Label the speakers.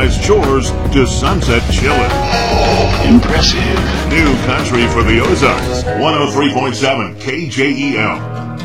Speaker 1: exercise chores to sunset chillin'.
Speaker 2: Impressive.
Speaker 1: New country for the Ozarks. 103.7 KJEL.